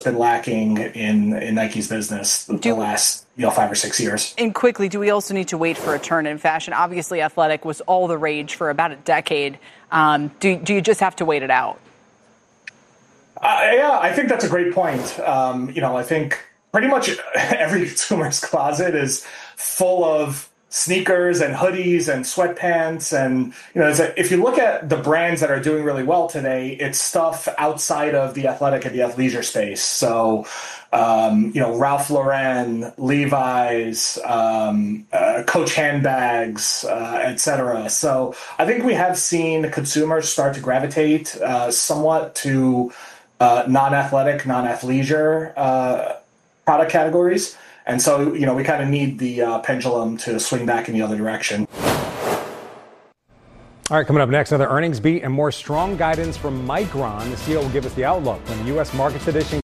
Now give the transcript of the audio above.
been lacking in Nike's business the last 5 or 6 years. And quickly, do we also need to wait for a turn in fashion? Obviously, athletic was all the rage for about a decade. Do you just have to wait it out? Yeah, I think that's a great point. I think pretty much every consumer's closet is full of sneakers and hoodies and sweatpants. And, if you look at the brands that are doing really well today, it's stuff outside of the athletic and the athleisure space. So, Ralph Lauren, Levi's, Coach handbags, etc. So I think we have seen consumers start to gravitate somewhat to non-athletic, non-athleisure product categories. And so, we kind of need the pendulum to swing back in the other direction. All right, coming up next, another earnings beat and more strong guidance from Micron. The CEO will give us the outlook when the U.S. markets edition